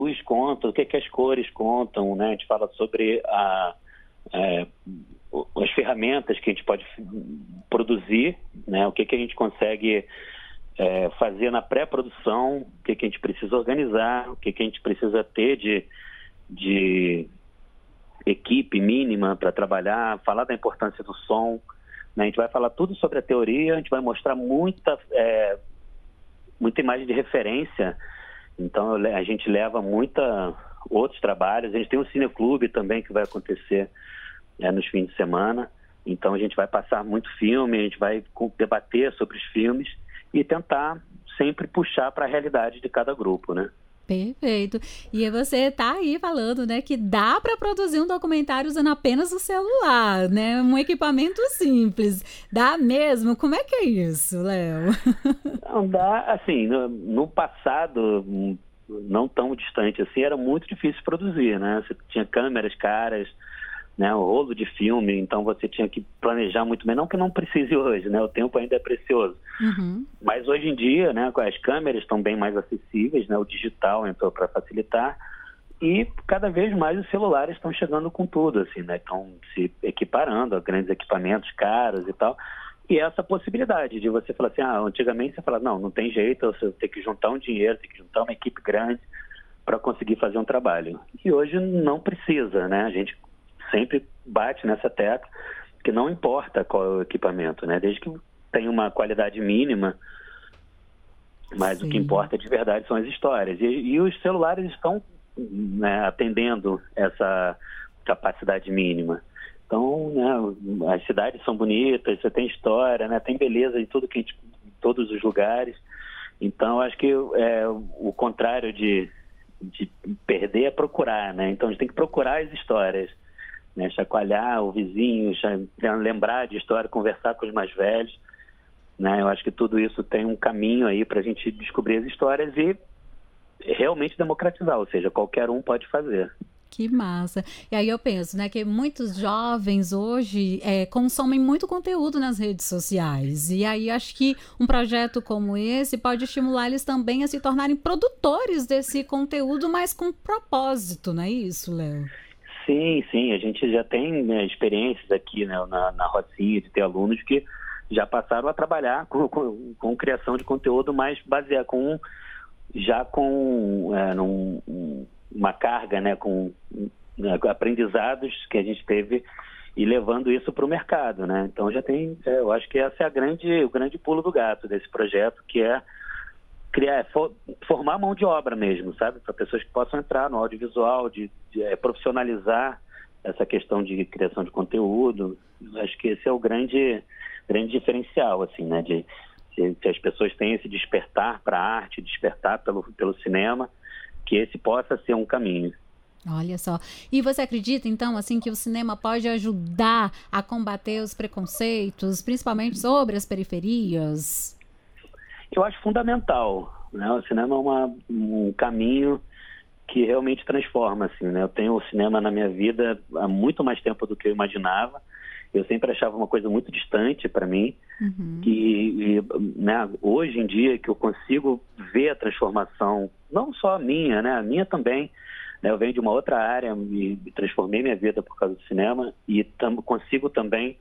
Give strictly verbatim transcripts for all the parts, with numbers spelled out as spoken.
luz conta, o que, que as cores contam, né? A gente fala sobre a, é, as ferramentas que a gente pode produzir, né? O que, que a gente consegue é, fazer na pré-produção, o que, que a gente precisa organizar, o que, que a gente precisa ter de, de equipe mínima para trabalhar, falar da importância do som, né? A gente vai falar tudo sobre a teoria, a gente vai mostrar muita, é, muita imagem de referência. Então a gente leva muita outros trabalhos. A gente tem um cineclube também que vai acontecer é, nos fins de semana. Então a gente vai passar muito filme, a gente vai debater sobre os filmes e tentar sempre puxar para a realidade de cada grupo, né? Perfeito. E você está aí falando, né, que dá para produzir um documentário usando apenas o celular, né? Um equipamento simples. Dá mesmo? Como é que é isso, Léo? Não dá, assim, no, no passado, não tão distante assim, era muito difícil produzir, né? Você tinha câmeras caras, né, um rolo de filme, então você tinha que planejar muito bem, não que não precise hoje, né, o tempo ainda é precioso, uhum. Mas hoje em dia, né, as câmeras estão bem mais acessíveis, né, o digital entrou para facilitar e cada vez mais os celulares estão chegando com tudo, assim, né, estão se equiparando a grandes equipamentos caros e tal, e essa possibilidade de você falar assim, ah, antigamente você fala, não, não tem jeito, você tem que juntar um dinheiro, tem que juntar uma equipe grande para conseguir fazer um trabalho, e hoje não precisa, né, a gente sempre bate nessa tecla que não importa qual é o equipamento, né? Desde que tenha uma qualidade mínima, mas Sim. o que importa de verdade são as histórias. E, e os celulares estão, né, atendendo essa capacidade mínima. Então, né, as cidades são bonitas, você tem história, né, tem beleza em, tudo que a gente, em todos os lugares. Então, acho que é, o contrário de, de perder é procurar, né? Então, a gente tem que procurar as histórias. Né, chacoalhar o vizinho, lembrar de história, conversar com os mais velhos, né, eu acho que tudo isso tem um caminho aí para a gente descobrir as histórias e realmente democratizar, ou seja, qualquer um pode fazer. Que massa. E aí eu penso, né, que muitos jovens hoje é, consomem muito conteúdo nas redes sociais. E aí acho que um projeto como esse pode estimular eles também a se tornarem produtores desse conteúdo, mas com propósito, não é isso, Léo? Sim, sim, a gente já tem, né, experiências aqui, né, na, na Rocinha de ter alunos que já passaram a trabalhar com, com, com criação de conteúdo mais baseado, com, já com é, num, uma carga, né, com né, aprendizados que a gente teve e levando isso para o mercado, né? Então já tem, é, eu acho que esse é a grande, o grande pulo do gato desse projeto, que é criar, for, formar mão de obra mesmo, sabe? Para pessoas que possam entrar no audiovisual, de, de é, profissionalizar essa questão de criação de conteúdo. Eu acho que esse é o grande, grande diferencial, assim, né? De, de, de as pessoas têm esse despertar para a arte, despertar pelo, pelo cinema, que esse possa ser um caminho. Olha só. E você acredita, então, assim, que o cinema pode ajudar a combater os preconceitos, principalmente sobre as periferias? Eu acho fundamental, né? O cinema é uma, um caminho que realmente transforma, assim, né? Eu tenho o cinema na minha vida há muito mais tempo do que eu imaginava. Eu sempre achava uma coisa muito distante para mim. Uhum. E, e né, hoje em dia que eu consigo ver a transformação, não só a minha, né? A minha também. Né? Eu venho de uma outra área e transformei minha vida por causa do cinema e tam, consigo também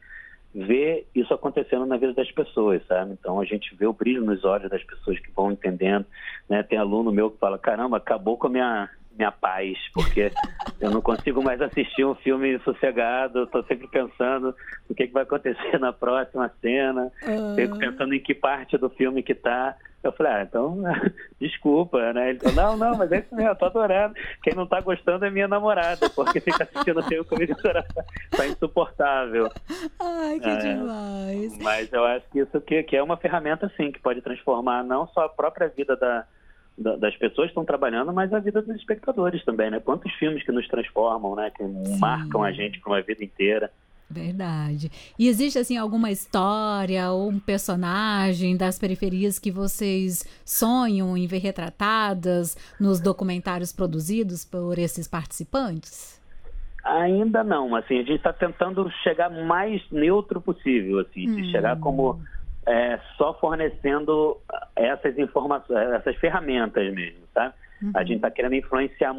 ver isso acontecendo na vida das pessoas, sabe? Então a gente vê o brilho nos olhos das pessoas que vão entendendo, né? Tem aluno meu que fala, caramba, acabou com a minha, minha paz, porque eu não consigo mais assistir um filme sossegado, estou sempre pensando no que, que vai acontecer na próxima cena, uh... fico pensando em que parte do filme que está. Eu falei, ah, então, desculpa, né? Ele falou, não, não, mas é isso mesmo, eu tô adorando. Quem não tá gostando é minha namorada, porque fica assistindo filme comigo, tá insuportável. Ai, que é, demais. Mas eu acho que isso que, que é uma ferramenta, sim, que pode transformar não só a própria vida da, da, das pessoas que estão trabalhando, mas a vida dos espectadores também, né? Quantos filmes que nos transformam, né? Que sim. marcam a gente por uma vida inteira. Verdade. E existe, assim, alguma história ou um personagem das periferias que vocês sonham em ver retratadas nos documentários produzidos por esses participantes? Ainda não. Assim, a gente está tentando chegar mais neutro possível, assim, hum. de chegar como é, só fornecendo essas informações, essas ferramentas mesmo, sabe? Uhum. A gente está querendo influenciar